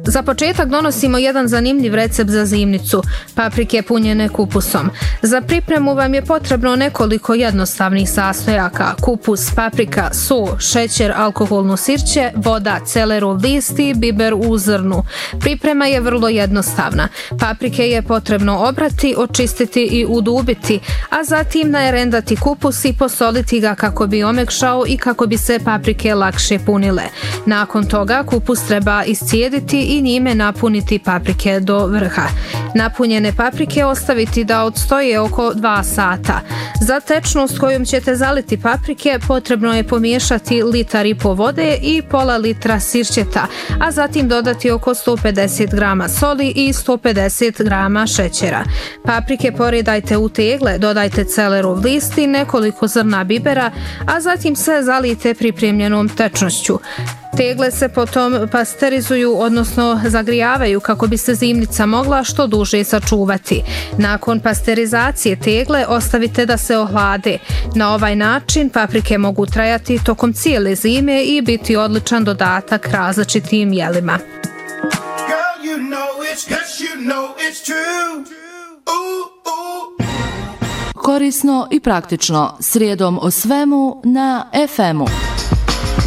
Za početak donosimo jedan zanimljiv recept za zimnicu, paprike punjene kupusom. Za pripremu vam je potrebno nekoliko jednostavnih sastojaka: kupus, paprika, sol, šećer, alkoholno sirće, voda, celerov list i biber u zrnu. Priprema je vrlo jednostavna. Paprike je potrebno obrati, očistiti i udubiti, a zatim najerendati kupus i posoliti ga kako bi omekšao i kako bi se paprike lakše punile. Nakon toga kupus treba iscijediti i njime napuniti paprike do vrha. Napunjene paprike ostaviti da odstoje oko 2 sata. Za tečnost kojom ćete zaliti paprike potrebno je pomiješati 1,5 litara vode i pola litra sirćeta, a zatim dodati oko 150 grama soli i 150 grama šećera. Paprike poredajte u tegle, dodajte celerov list i nekoliko zrna bibera, a zatim sve zalijte pripremljenom tečnošću. Tegle se potom pasterizuju, odnosno zagrijavaju kako bi se zimnica mogla što duže sačuvati. Nakon pasterizacije tegle ostavite da se ohlade. Na ovaj način paprike mogu trajati tokom cijele zime i biti odličan dodatak različitim jelima. Korisno i praktično, srijedom o svemu na FM-u.